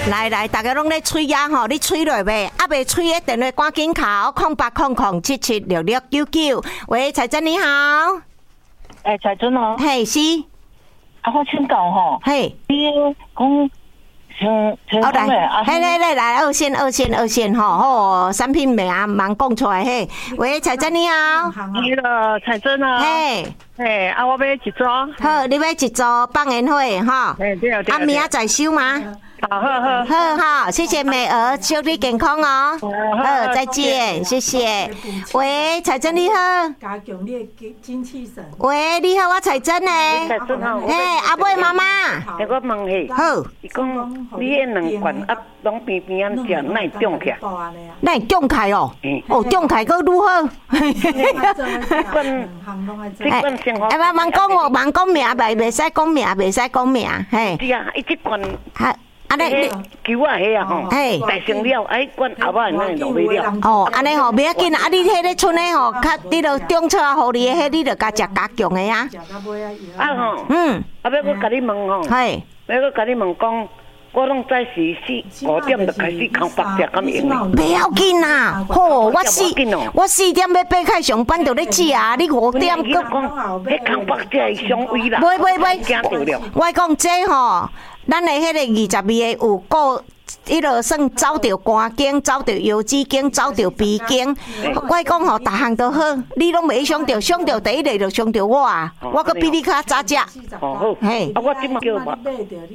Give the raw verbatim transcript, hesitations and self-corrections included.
来来，大家拢咧吹呀吼，你吹落未？啊未吹的电话赶紧敲空八空空七七六六九九。喂，彩珍你好。 哎，彩珍哦。 嘿，是。 啊，我请教吼。 嘿。 你讲像像讲诶，啊， 嘿来来来，二线二线二线吼，吼，产品名忙讲出来嘿。喂，彩珍你好。 你了，彩珍啊。 嘿。 嘿，啊，我要一组。 好，你要一组放烟花哈。 嘿，对对。 啊，明仔再收吗？ 好好好， 好好，谢谢美娥，身体健康哦。好，再见，谢谢。喂，彩珍你好。 加强你的精气神。 喂，你好，我彩珍呢。 彩珍好。 哎，阿妹妈妈。 哎，我问你。 好。 伊讲你迄两罐啊，拢边边啊食，哪会肿起来？ 哪会肿起哦？哦，肿起佫如何？ 罐，这罐生活。 哎，慢慢讲哦，慢讲名，袂袂使讲名，袂使讲名，嘿。 是啊，伊这罐。 安尼你球啊，迄啊吼， 嘿， 大成了，哎，阮后摆那落去了。 哦，安尼吼，袂要紧啊，你迄个村的吼，较你着中错啊，互你的迄，你着加食加强的啊。 啊吼， 嗯， 啊，要我甲你问吼， 嘿， 要我甲你问讲，我拢早时四五点就开始空白食，咁用的。 袂要紧啦，吼，我四我四点要爬开上班就咧食啊，你五点佮讲，迄空白食是上位啦。 袂袂袂， 惊到了。 我讲这吼。咱的迄个二十味的有个，迄落算走着肝经，走着腰子经，走着鼻经。我讲吼，逐项都好，你拢袂想着，想着第一个就想着我啊，我阁比你较早食。 哦好，嘿，啊我即马叫我。